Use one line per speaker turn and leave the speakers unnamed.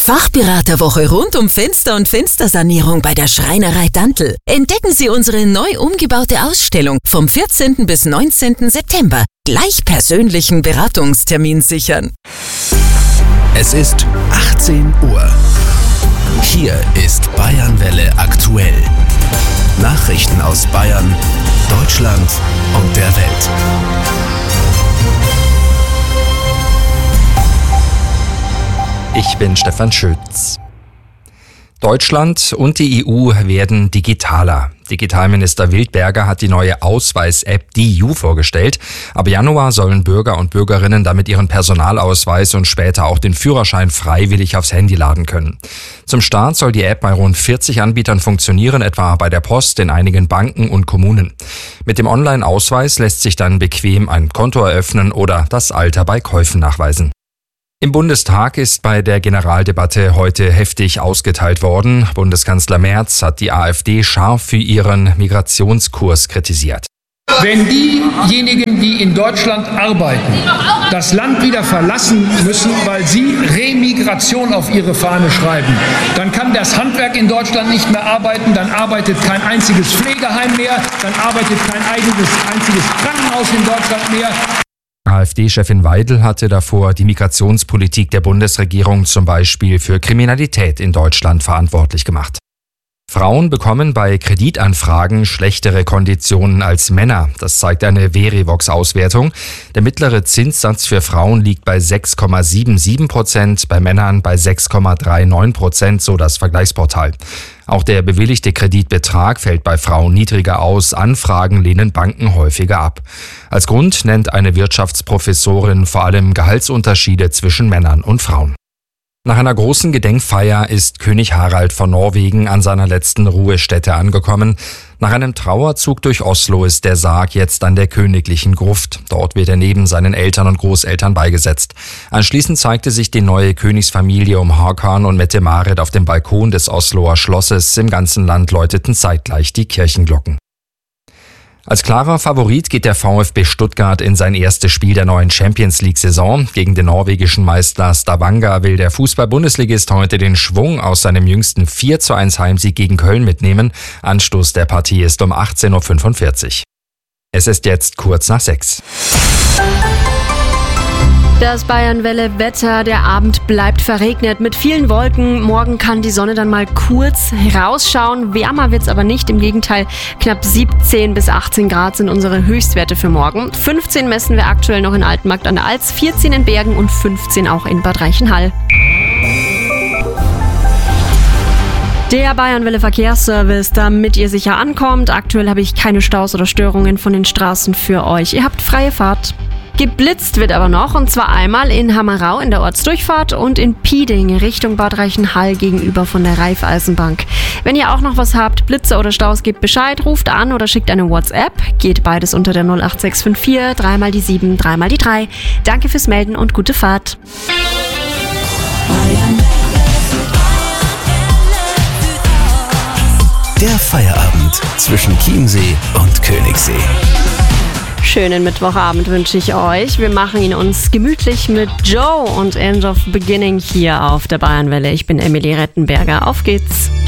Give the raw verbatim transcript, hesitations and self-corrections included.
Fachberaterwoche rund um Fenster- und Fenstersanierung bei der Schreinerei Dantl. Entdecken Sie unsere neu umgebaute Ausstellung vom vierzehnten bis neunzehnten September. Gleich persönlichen Beratungstermin sichern.
Es ist achtzehn Uhr. Hier ist Bayernwelle aktuell. Nachrichten aus Bayern, Deutschland und der Welt.
Ich bin Stefan Schütz. Deutschland und die E U werden digitaler. Digitalminister Wildberger hat die neue Ausweis-App D I U vorgestellt. Ab Januar sollen Bürger und Bürgerinnen damit ihren Personalausweis und später auch den Führerschein freiwillig aufs Handy laden können. Zum Start soll die App bei rund vierzig Anbietern funktionieren, etwa bei der Post, in einigen Banken und Kommunen. Mit dem Online-Ausweis lässt sich dann bequem ein Konto eröffnen oder das Alter bei Käufen nachweisen. Im Bundestag ist bei der Generaldebatte heute heftig ausgeteilt worden. Bundeskanzler Merz hat die AfD scharf für ihren Migrationskurs kritisiert.
Wenn diejenigen, die in Deutschland arbeiten, das Land wieder verlassen müssen, weil sie Remigration auf ihre Fahne schreiben, dann kann das Handwerk in Deutschland nicht mehr arbeiten, dann arbeitet kein einziges Pflegeheim mehr, dann arbeitet kein eigenes, einziges Krankenhaus in Deutschland mehr.
AfD-Chefin Weidel hatte davor die Migrationspolitik der Bundesregierung zum Beispiel für Kriminalität in Deutschland verantwortlich gemacht. Frauen bekommen bei Kreditanfragen schlechtere Konditionen als Männer. Das zeigt eine Verivox-Auswertung. Der mittlere Zinssatz für Frauen liegt bei sechs Komma siebenundsiebzig Prozent, bei Männern bei sechs Komma neununddreißig Prozent, so das Vergleichsportal. Auch der bewilligte Kreditbetrag fällt bei Frauen niedriger aus. Anfragen lehnen Banken häufiger ab. Als Grund nennt eine Wirtschaftsprofessorin vor allem Gehaltsunterschiede zwischen Männern und Frauen. Nach einer großen Gedenkfeier ist König Harald von Norwegen an seiner letzten Ruhestätte angekommen. Nach einem Trauerzug durch Oslo ist der Sarg jetzt an der königlichen Gruft. Dort wird er neben seinen Eltern und Großeltern beigesetzt. Anschließend zeigte sich die neue Königsfamilie um Hakan und Mette-Marit auf dem Balkon des Osloer Schlosses. Im ganzen Land läuteten zeitgleich die Kirchenglocken. Als klarer Favorit geht der VfB Stuttgart in sein erstes Spiel der neuen Champions-League-Saison. Gegen den norwegischen Meister Stavanger will der Fußball-Bundesligist heute den Schwung aus seinem jüngsten vier zu eins Heimsieg gegen Köln mitnehmen. Anstoß der Partie ist um achtzehn Uhr fünfundvierzig. Es ist jetzt kurz nach sechs.
Das Bayernwelle-Wetter, der Abend bleibt verregnet mit vielen Wolken. Morgen kann die Sonne dann mal kurz rausschauen. Wärmer wird's aber nicht. Im Gegenteil, knapp siebzehn bis achtzehn Grad sind unsere Höchstwerte für morgen. fünfzehn messen wir aktuell noch in Altenmarkt an der Alz, vierzehn in Bergen und fünfzehn auch in Bad Reichenhall. Der Bayernwelle Verkehrsservice, damit ihr sicher ankommt. Aktuell habe ich keine Staus oder Störungen von den Straßen für euch. Ihr habt freie Fahrt. Geblitzt wird aber noch, und zwar einmal in Hammerau in der Ortsdurchfahrt und in Pieding Richtung Bad Reichenhall gegenüber von der Raiffeisenbank. Wenn ihr auch noch was habt, Blitze oder Staus, gebt Bescheid, ruft an oder schickt eine WhatsApp. Geht beides unter der null acht sechs fünf vier, dreimal die sieben, dreimal die drei. Danke fürs Melden und gute Fahrt.
Der Feierabend zwischen Chiemsee und Königssee.
Schönen Mittwochabend wünsche ich euch. Wir machen ihn uns gemütlich mit Joe und End of Beginning hier auf der Bayernwelle. Ich bin Emily Rettenberger. Auf geht's.